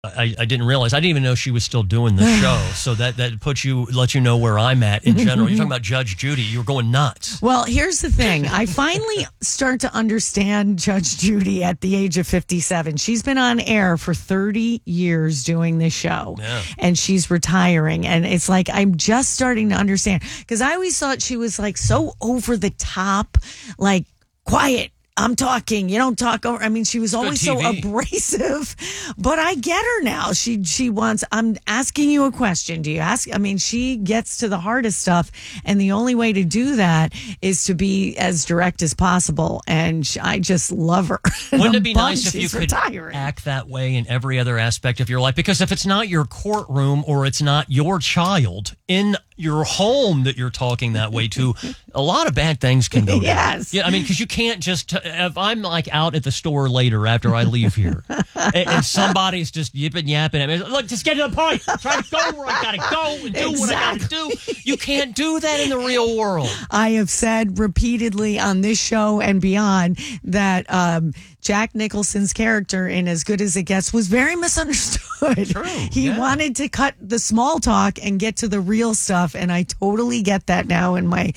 I didn't realize. I didn't even know she was still doing the show. So that lets you know where I'm at in general. You're talking about Judge Judy. You're going nuts. Well, here's the thing. I finally start to understand Judge Judy at the age of 57. She's been on air for 30 years doing this show. Yeah. And she's retiring. And it's like, I'm just starting to understand. Because I always thought she was like so over the top, like quiet. I'm talking, you don't talk over. I mean, she was always so abrasive, but I get her now. She wants, I'm asking you a question. Do you ask? I mean, she gets to the heart of stuff. And the only way to do that is to be as direct as possible. And I just love her. Wouldn't it be nice if you could act that way in every other aspect of your life? Because if it's not your courtroom or it's not your child in your home that you're talking that way to, a lot of bad things can go down. Yes. Yeah, I mean, because you can't just, if I'm like out at the store later after I leave here and somebody's just yipping yapping at me, look, just get to the point. Try to go where I got to go and do what I got to do. You can't do that in the real world. I have said repeatedly on this show and beyond that Jack Nicholson's character in As Good as It Gets was very misunderstood. True. He wanted to cut the small talk and get to the real stuff, and I totally get that now in my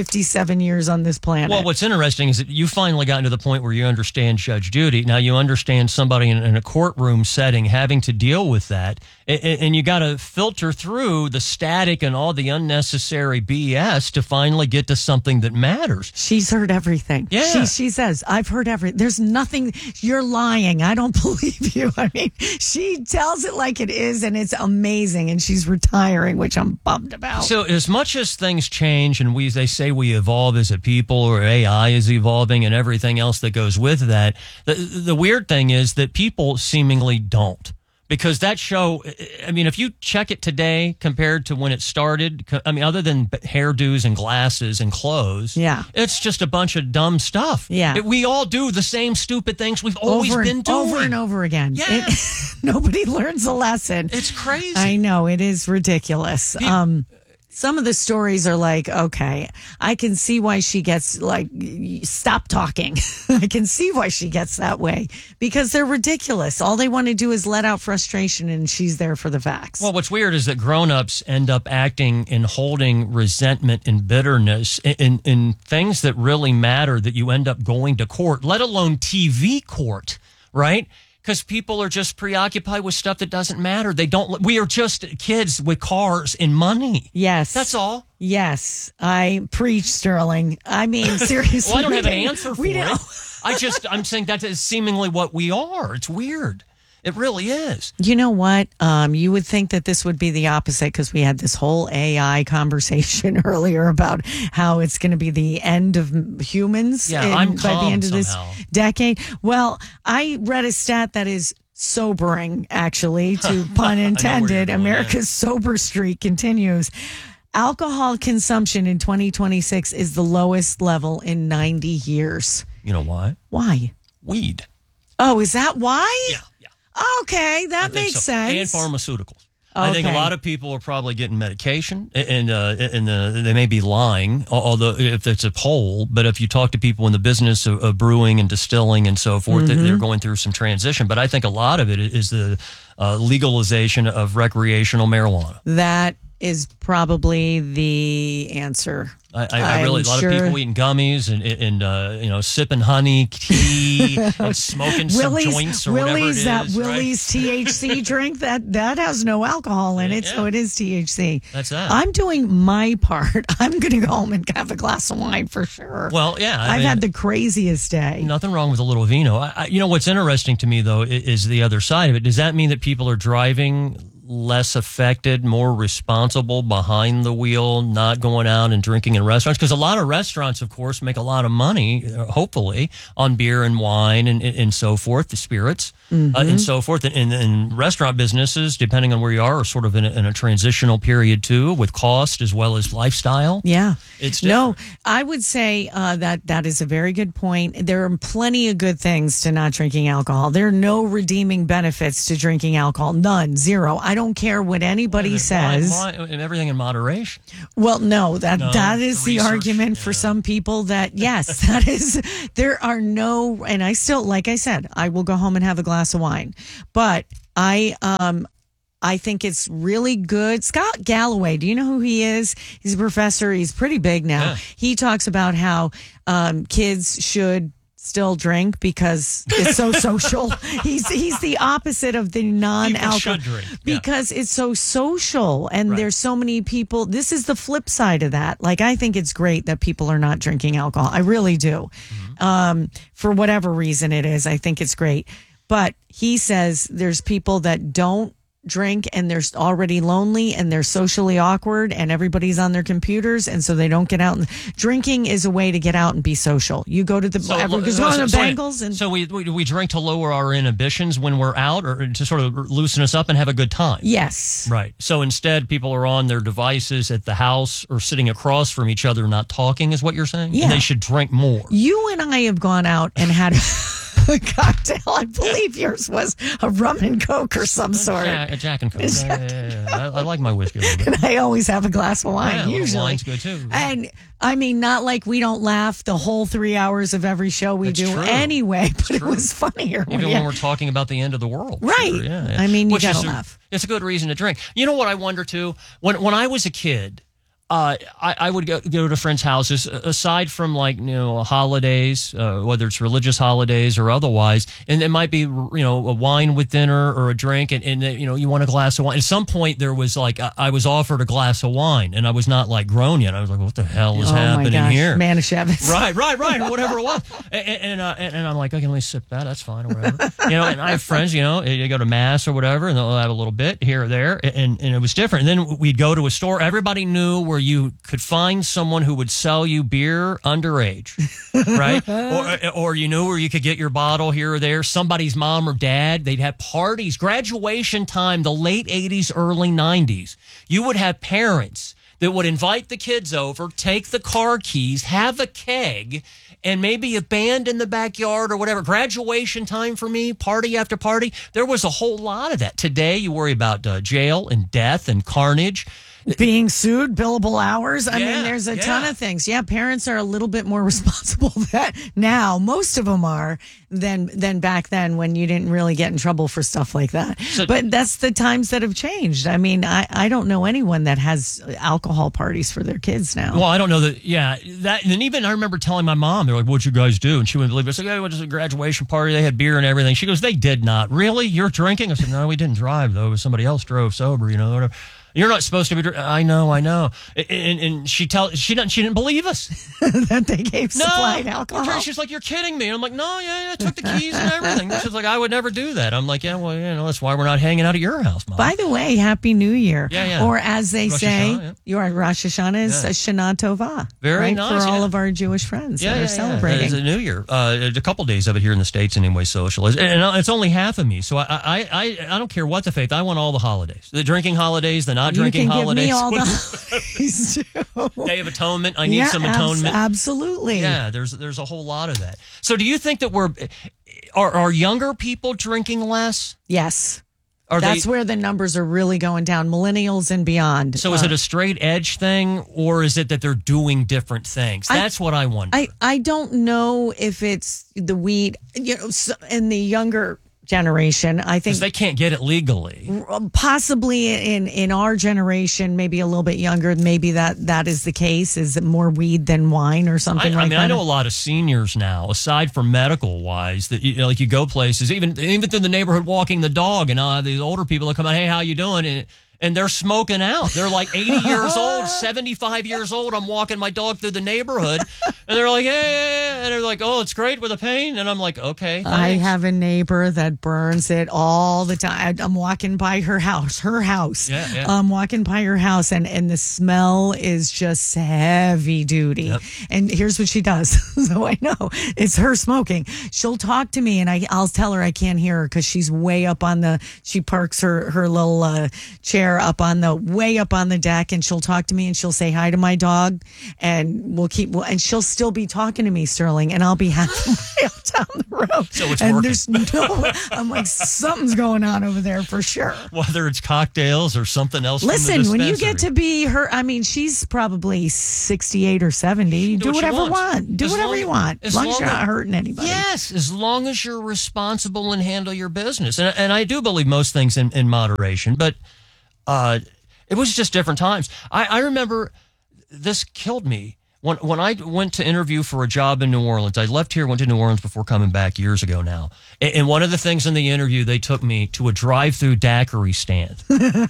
57 years on this planet. Well, what's interesting is that you finally gotten to the point where you understand Judge Judy. Now you understand somebody in a courtroom setting having to deal with that, and you got to filter through the static and all the unnecessary BS to finally get to something that matters. She's heard everything. Yeah. She says, I've heard everything. There's nothing. You're lying. I don't believe you. I mean, she tells it like it is, and it's amazing, and she's retiring, which I'm bummed about. So as much as things change and they say we evolve as a people, or AI is evolving and everything else that goes with that, the weird thing is that people seemingly don't. Because that show, I mean, if you check it today compared to when it started, I mean, other than hairdos and glasses and clothes, it's just a bunch of dumb stuff. Yeah. We all do the same stupid things we've always been doing. Over and over again. Yeah. Nobody learns a lesson. It's crazy. I know. It is ridiculous. Some of the stories are like, okay, I can see why she gets like, stop talking. I can see why she gets that way because they're ridiculous. All they want to do is let out frustration, and she's there for the facts. Well, what's weird is that grown-ups end up acting and holding resentment and bitterness in things that really matter, that you end up going to court, let alone TV court, right? Because people are just preoccupied with stuff that doesn't matter. We are just kids with cars and money. Yes. That's all. Yes. I preach, Sterling. I mean, seriously. Well, I don't have an answer for it. I'm saying that is seemingly what we are. It's weird. It really is. You know what? You would think that this would be the opposite because we had this whole AI conversation earlier about how it's going to be the end of humans by the end of this somehow. decade. Well, I read a stat that is sobering, actually, to pun intended. America's sober streak continues. Alcohol consumption in 2026 is the lowest level in 90 years. You know why? Why? Weed. Oh, is that why? Yeah. Okay, that makes sense. And pharmaceuticals. Okay. I think a lot of people are probably getting medication, and they may be lying, although if it's a poll. But if you talk to people in the business of brewing and distilling and so forth, they're going through some transition. But I think a lot of it is the legalization of recreational marijuana. That is probably the answer. I really, a lot of people eating gummies and sipping honey, tea, and smoking some joints or whatever it is. Willie's THC drink, that has no alcohol in it, so it is THC. That's that. I'm doing my part. I'm going to go home and have a glass of wine for sure. Well, yeah. I've had the craziest day. Nothing wrong with a little vino. What's interesting to me, though, is the other side of it. Does that mean that people are driving less affected, more responsible behind the wheel, not going out and drinking in restaurants? Because a lot of restaurants, of course, make a lot of money, hopefully, on beer and wine and so forth, the spirits and so forth. And restaurant businesses, depending on where you are sort of in a transitional period, too, with cost as well as lifestyle. Yeah. It's different. No, I would say that is a very good point. There are plenty of good things to not drinking alcohol. There are no redeeming benefits to drinking alcohol. None. Zero. I don't care what anybody says. And everything in moderation. Well, no, that is the argument for some people that, yes, that is, there are no, and I still, like I said, I will go home and have a glass of wine. But I think it's really good. Scott Galloway, do you know who he is? He's a professor. He's pretty big now. Yeah. He talks about how kids should still drink because it's so social. He's the opposite of the non-alcohol. People should drink. Because it's so social and there's so many people. This is the flip side of that. Like, I think it's great that people are not drinking alcohol. I really do. For whatever reason it is, I think it's great. But he says there's people that don't drink and they're already lonely and they're socially awkward and everybody's on their computers and so they don't get out. Drinking is a way to get out and be social. You go to the Bengals and so we drink to lower our inhibitions when we're out or to sort of loosen us up and have a good time. Yes. Right. So instead people are on their devices at the house or sitting across from each other not talking is what you're saying? Yeah. And they should drink more. You and I have gone out and had a cocktail. I believe yours was a rum and coke or some sort. A Jack and Coke. Yeah. I like my whiskey a little bit. And I always have a glass of wine, Yeah, usually. wine's good too. And I mean, not like we don't laugh the whole 3 hours of every show we That's do true. anyway, but it true. was funnier. Even when we're talking about the end of the world. Right. Sure, yeah. I mean, you Which gotta is laugh. It's a good reason to drink. You know what I wonder too? When I was a kid, I would go to friends' houses, aside from holidays, whether it's religious holidays or otherwise, and it might be, a wine with dinner or a drink, and you want a glass of wine. At some point, there was I was offered a glass of wine, and I was not grown yet. I was like, what the hell is happening here? Manischewitz. Right, or whatever it was. And I'm like, I can only sip that. That's fine or whatever. And I have friends, you go to mass or whatever, and they'll have a little bit here or there, and it was different. And then we'd go to a store. Everybody knew where you could find someone who would sell you beer underage, right? or you knew where you could get your bottle here or there. Somebody's mom or dad, they'd have parties, graduation time, the late 80s, early 90s. You would have parents that would invite the kids over, take the car keys, have a keg, and maybe a band in the backyard or whatever. Graduation time for me, party after party. There was a whole lot of that. Today, you worry about jail and death and carnage. Being sued, billable hours. I Yeah, mean, there's a yeah. ton of things. Yeah, parents are a little bit more responsible that now, most of them are, than back then when you didn't really get in trouble for stuff like that. But that's the times that have changed. I mean, I don't know anyone that has alcohol parties for their kids now. Well, I don't know that. Yeah, that. And then even I remember telling my mom, they're like, "What'd you guys do?" And she wouldn't believe it. I said, "Yeah, it was a graduation party. They had beer and everything." She goes, "They did not. Really? You're drinking?" I said, "No, we didn't drive though. Somebody else drove sober. Whatever." You're not supposed to be. I know. And she didn't believe us that they gave supplied alcohol. She's like, "You're kidding me." And I'm like, "No, yeah, I took the keys and everything." She's like, "I would never do that." I'm like, "Yeah, well, that's why we're not hanging out at your house, Mom." By the way, Happy New Year. Yeah. Or as they Rosh say, Hashanah, yeah. your Rosh Hashanah is Shana Tova. Very right? nice, For all yeah. of our Jewish friends that are celebrating. It's a New Year. A couple days of it here in the States anyway, social. And it's only half of me, so I don't care what the faith. I want all the holidays. The drinking holidays, the not drinking holidays. You can give me all the holidays too. Day of Atonement. I need some atonement. Absolutely. Yeah, there's a whole lot of that. So do you think that are younger people drinking less? Yes. That's where the numbers are really going down, millennials and beyond. So is it a straight edge thing, or is it that they're doing different things? That's what I wonder. I don't know if it's the weed, in the younger generation. I think because they can't get it legally. Possibly in our generation, maybe a little bit younger, maybe that is the case. Is it more weed than wine or something like that? I know a lot of seniors now, aside from medical wise, that you go places, even through the neighborhood walking the dog, and these older people that come out, "Hey, how you doing?" And they're smoking out. They're like 80 years old, 75 years old. I'm walking my dog through the neighborhood, and they're like, "Hey," and they're like, "Oh, it's great with a pain." And I'm like, "Okay, thanks." I have a neighbor that burns it all the time. I'm walking by her house. Yeah. I'm walking by her house, and the smell is just heavy duty. Yep. And here's what she does. So I know it's her smoking. She'll talk to me, and I'll tell her I can't hear her because she's way up on she parks her little chair there way up on the deck, and she'll talk to me and she'll say hi to my dog, and and she'll still be talking to me, Sterling, and I'll be halfway up down the road. So it's and working. I'm like, something's going on over there for sure. Whether it's cocktails or something else. Listen, when you get to be her, I mean, she's probably 68 or 70. Do whatever you want. Do whatever you want. As long as you're not hurting anybody. Yes, as long as you're responsible and handle your business. And I do believe most things in moderation, but it was just different times. I remember this killed me. When I went to interview for a job in New Orleans, I left here, went to New Orleans before coming back years ago now. And one of the things in the interview, they took me to a drive-through daiquiri stand.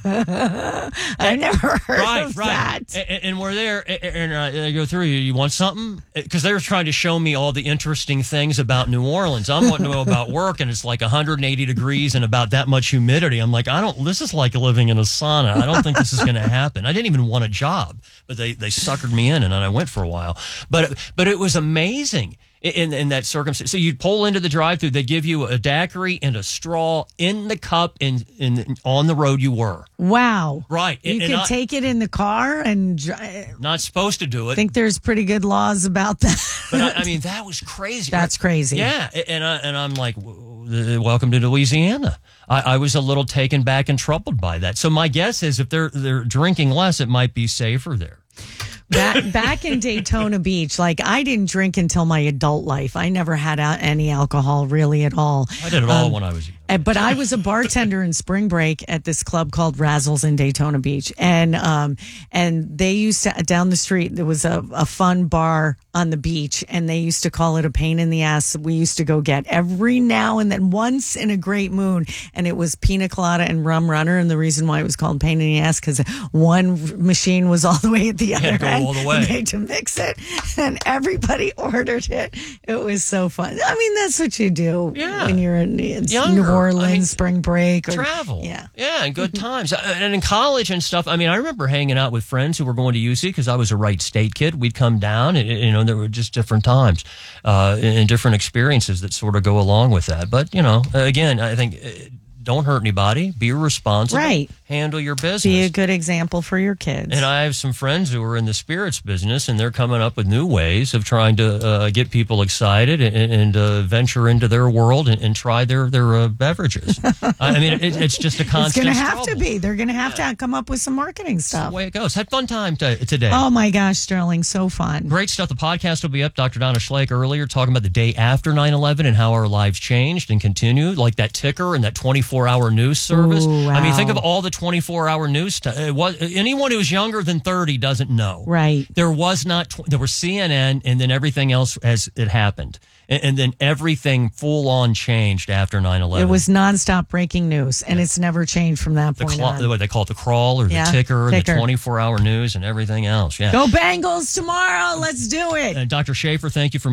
I never heard of that. And we're there, and I go through, you want something? Because they were trying to show me all the interesting things about New Orleans. I'm wanting to know about work, and it's like 180 degrees and about that much humidity. I'm like, this is like living in a sauna. I don't think this is going to happen. I didn't even want a job, but they suckered me in, and then I went for a while. But it was amazing in that circumstance. So you'd pull into the drive-thru, they'd give you a daiquiri and a straw in the cup, and on the road you were. Wow. Right. You could take it in the car and not supposed to do it. I think there's pretty good laws about that. But I mean, that was crazy. That's crazy. Yeah. And I'm like, welcome to Louisiana. I was a little taken back and troubled by that. So my guess is if they're drinking less, it might be safer there. Back in Daytona Beach, like I didn't drink until my adult life. I never had any alcohol really at all. I did it all when I was young. But I was a bartender in spring break at this club called Razzles in Daytona Beach. And they used to, down the street, there was a fun bar on the beach, and they used to call it a pain in the ass. We used to go get every now and then, once in a great moon, and it was pina colada and rum runner. And the reason why it was called pain in the ass, because one machine was all the way at the other end. All the way. They had to mix it, and everybody ordered it. It was so fun. I mean, that's what you do when you're in New Orleans, spring break. Or, travel. Yeah, and good times. And in college and stuff, I mean, I remember hanging out with friends who were going to UC because I was a Wright State kid. We'd come down, and, there were just different times and different experiences that sort of go along with that. But, again, I think don't hurt anybody. Be responsible. Right. Handle your business. Be a good example for your kids. And I have some friends who are in the spirits business, and they're coming up with new ways of trying to get people excited and venture into their world and try their beverages. I mean, it's just a constant It's going to have trouble. to be. They're going to have to come up with some marketing stuff. That's the way it goes. Had fun time today. Oh, my gosh, Sterling. So fun. Great stuff. The podcast will be up. Dr. Donna Schlake earlier talking about the day after 9/11 and how our lives changed and continue, like that ticker and that 24-hour news service. Ooh, wow. I mean, think of all the 24-hour news. Anyone who's younger than 30 doesn't know. Right. There was not. There was CNN, and then everything else as it happened. And then everything full on changed after 9/11. It was nonstop breaking news, and it's never changed from that point on. What they call it, the crawl or the ticker, the 24-hour news, and everything else. Yeah. Go Bengals tomorrow. Let's do it. Dr. Schaefer, thank you from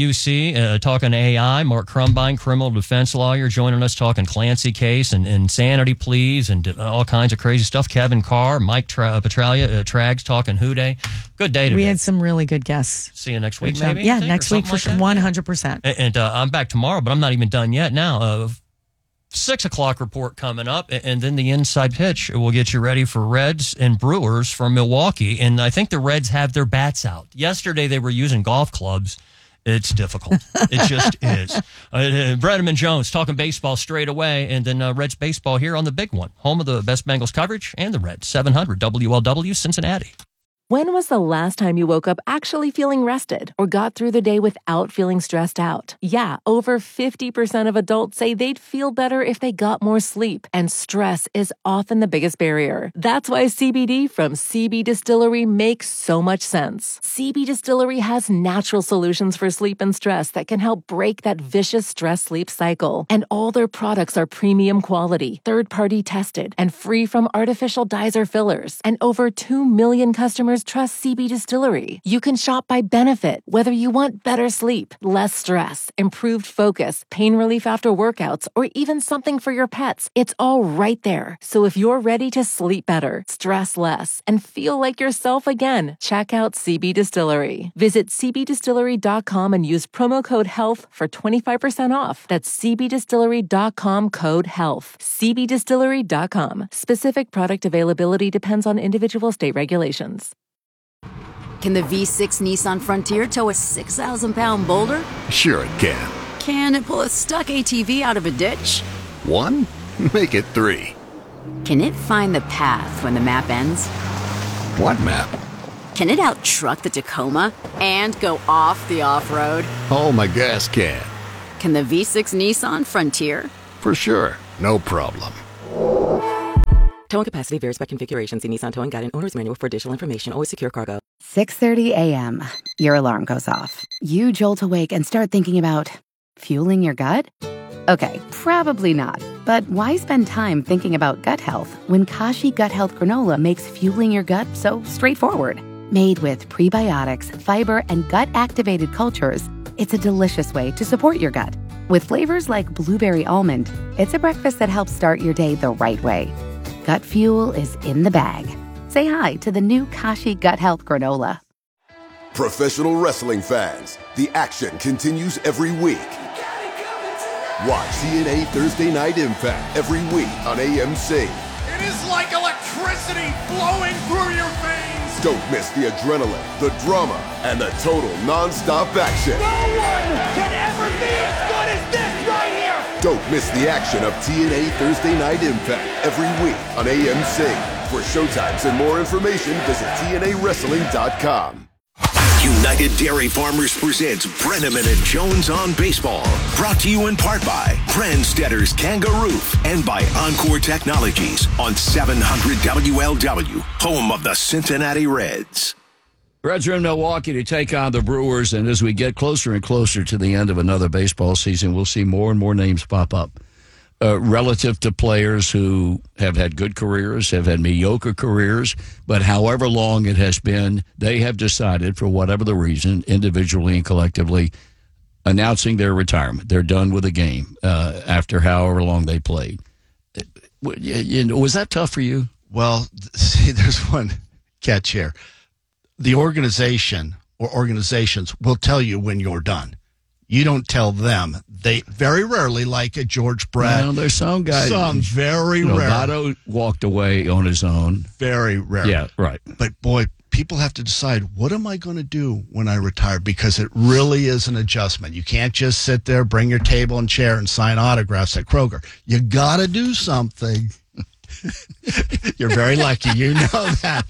UC, talking AI. Mark Crumbine, criminal defense lawyer, joining us talking Clancy case and insanity pleas and all kinds of crazy stuff. Kevin Carr, Mike Petralia, Trags talking Houday. Good day today. We had some really good guests. See you next week, maybe? Yeah, next week for 100%. And I'm back tomorrow, but I'm not even done yet now. 6 o'clock report coming up, and then the inside pitch will get you ready for Reds and Brewers from Milwaukee. And I think the Reds have their bats out. Yesterday they were using golf clubs. It's difficult. It just is. Brenneman Jones talking baseball straight away, and then Reds baseball here on the big one. Home of the best Bengals coverage and the Reds. 700 WLW Cincinnati. When was the last time you woke up actually feeling rested or got through the day without feeling stressed out? Yeah, over 50% of adults say they'd feel better if they got more sleep, and stress is often the biggest barrier. That's why CBD from CB Distillery makes so much sense. CB Distillery has natural solutions for sleep and stress that can help break that vicious stress-sleep cycle. And all their products are premium quality, third-party tested, and free from artificial dyes or fillers. And over 2 million customers customers trust CB Distillery. You can shop by benefit, whether you want better sleep, less stress, improved focus, pain relief after workouts, or even something for your pets. It's all right there. So if you're ready to sleep better, stress less, and feel like yourself again, check out CB Distillery. Visit cbdistillery.com and use promo code HEALTH for 25% off. That's cbdistillery.com, code HEALTH. cbdistillery.com. Specific product availability depends on individual state regulations. Can the V6 Nissan Frontier tow a 6,000-pound boulder? Sure it can. Can it pull a stuck ATV out of a ditch? 1? Make it 3. Can it find the path when the map ends? What map? Can it out-truck the Tacoma and go off the off-road? Oh, my gas can. Can the V6 Nissan Frontier? For sure. No problem. Towing capacity varies by configuration. See Nissan Towing Guide and Owner's Manual for additional information. Always secure cargo. 6:30 a.m. Your alarm goes off. You jolt awake and start thinking about fueling your gut? Okay, probably not. But why spend time thinking about gut health when Kashi Gut Health Granola makes fueling your gut so straightforward? Made with prebiotics, fiber, and gut-activated cultures, it's a delicious way to support your gut. With flavors like blueberry almond, it's a breakfast that helps start your day the right way. Gut fuel is in the bag. Say hi to the new Kashi Gut Health Granola. Professional wrestling fans, the action continues every week. Watch TNA Thursday Night Impact every week on AMC. It is like electricity flowing through your veins. Don't miss the adrenaline, the drama, and the total non-stop action. No one can ever be as good as this right here. Don't miss the action of TNA Thursday Night Impact every week on AMC. For showtimes and more information, visit TNAWrestling.com. United Dairy Farmers presents Brenneman and Jones on Baseball. Brought to you in part by Brandstedter's Kangaroo and by Encore Technologies on 700 WLW, home of the Cincinnati Reds. Reds are in Milwaukee to take on the Brewers, and as we get closer and closer to the end of another baseball season, we'll see more and more names pop up relative to players who have had good careers, have had mediocre careers, but however long it has been, they have decided, for whatever the reason, individually and collectively, announcing their retirement. They're done with the game after however long they played. Was that tough for you? Well, see, there's one catch here. The organization or organizations will tell you when you're done. You don't tell them. They very rarely, like a George Brett. Well, there's some guys. Some very rare. Votto walked away on his own. Very rare. Yeah, right. But boy, people have to decide, what am I going to do when I retire? Because it really is an adjustment. You can't just sit there, bring your table and chair and sign autographs at Kroger. You got to do something. You're very lucky. You know that.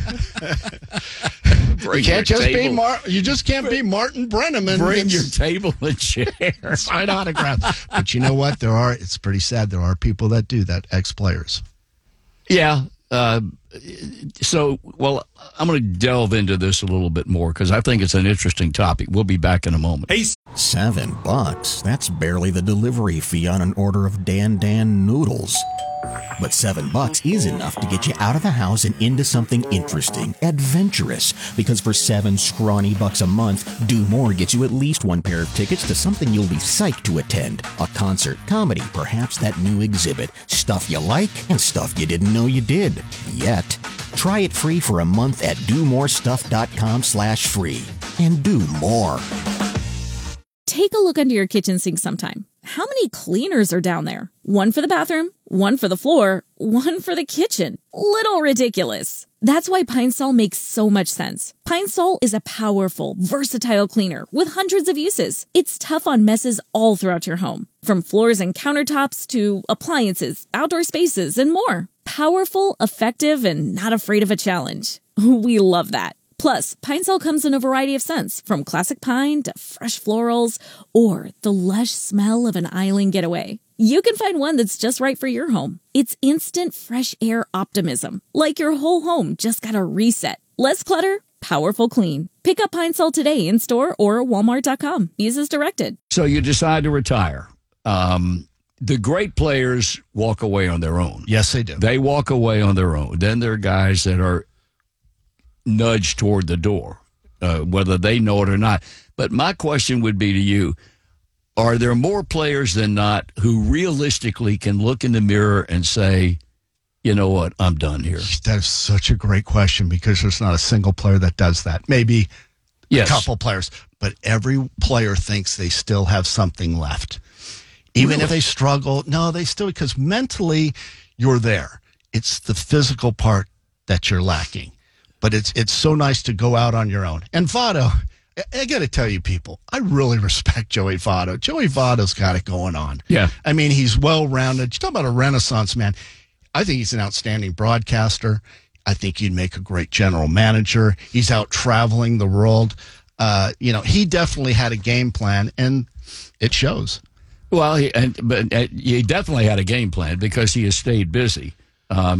You can't just be you just can't be Martin Brenneman. Bring your table and chair. Sign autographs. But you know what? It's pretty sad. There are people that do that, ex-players. Yeah. So, I'm going to delve into this a little bit more because I think it's an interesting topic. We'll be back in a moment. Hey, $7. That's barely the delivery fee on an order of Dan noodles. But $7 is enough to get you out of the house and into something interesting, adventurous. Because for $7 scrawny bucks a month, Do More gets you at least one pair of tickets to something you'll be psyched to attend. A concert, comedy, perhaps that new exhibit. Stuff you like and stuff you didn't know you did. Yet. Try it free for a month at domorestuff.com/free. And do more. Take a look under your kitchen sink sometime. How many cleaners are down there? One for the bathroom, one for the floor, one for the kitchen. Little ridiculous. That's why Pine Sol makes so much sense. Pine Sol is a powerful, versatile cleaner with hundreds of uses. It's tough on messes all throughout your home, from floors and countertops to appliances, outdoor spaces, and more. Powerful, effective, and not afraid of a challenge. We love that. Plus, Pine Sol comes in a variety of scents, from classic pine to fresh florals, or the lush smell of an island getaway. You can find one that's just right for your home. It's instant fresh air optimism, like your whole home just got a reset. Less clutter, powerful clean. Pick up Pine Sol today in store or walmart.com. Use as directed. So you decide to retire. The great players walk away on their own. Yes, they do. They walk away on their own. Then there are guys that are nudge toward the door, whether they know it or not. But my question would be to you, are there more players than not who realistically can look in the mirror and say, you know what, I'm done here? That's such a great question because there's not a single player that does that. Maybe a couple players, but every player thinks they still have something left. Even if they struggle, no, they still, because mentally you're there. It's the physical part that you're lacking. But it's so nice to go out on your own. And Votto, I got to tell you, people, I really respect Joey Votto. Joey Votto's got it going on. Yeah. I mean, he's well-rounded. You talk about a renaissance man. I think he's an outstanding broadcaster. I think he'd make a great general manager. He's out traveling the world. He definitely had a game plan, and it shows. Well, he definitely had a game plan because he has stayed busy.